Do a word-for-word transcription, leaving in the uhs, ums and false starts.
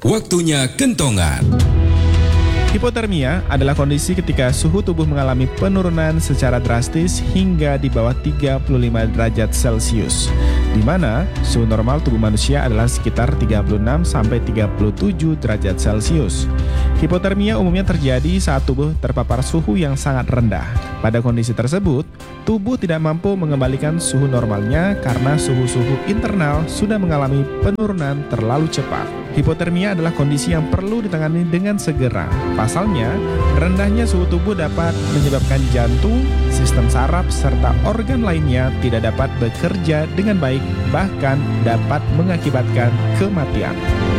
Waktunya kentongan. Hipotermia adalah kondisi ketika suhu tubuh mengalami penurunan secara drastis hingga di bawah tiga puluh lima derajat Celcius, di mana suhu normal tubuh manusia adalah sekitar tiga puluh enam sampai tiga puluh tujuh derajat Celcius. Hipotermia umumnya terjadi saat tubuh terpapar suhu yang sangat rendah. Pada kondisi tersebut, tubuh tidak mampu mengembalikan suhu normalnya karena suhu-suhu internal sudah mengalami penurunan terlalu cepat. Hipotermia adalah kondisi yang perlu ditangani dengan segera. Pasalnya, rendahnya suhu tubuh dapat menyebabkan jantung, sistem saraf, serta organ lainnya tidak dapat bekerja dengan baik, bahkan dapat mengakibatkan kematian.